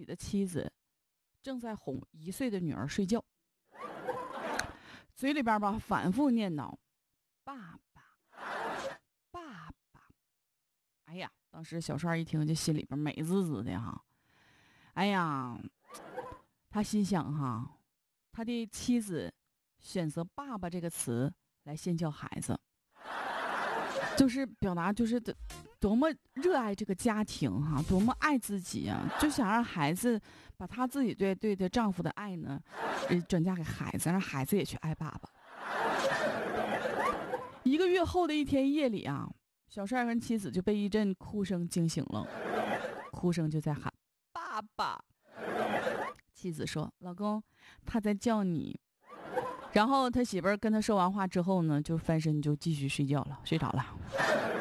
己的妻子正在哄1岁的女儿睡觉，嘴里边吧反复念叨爸爸爸爸。哎呀，当时小帅一听就心里边美滋滋的哈。哎呀，他心想哈，他的妻子选择爸爸这个词来先教孩子，就是表达就是多么热爱这个家庭哈，多么爱自己啊，就想让孩子把他自己对丈夫的爱呢，转嫁给孩子，让孩子也去爱爸爸。1个月后的一天夜里啊，小帅和妻子就被一阵哭声惊醒了，哭声就在喊爸爸。妻子说：“老公，他在叫你。”然后他媳妇儿跟他说完话之后呢，就翻身就继续睡觉了，睡着了。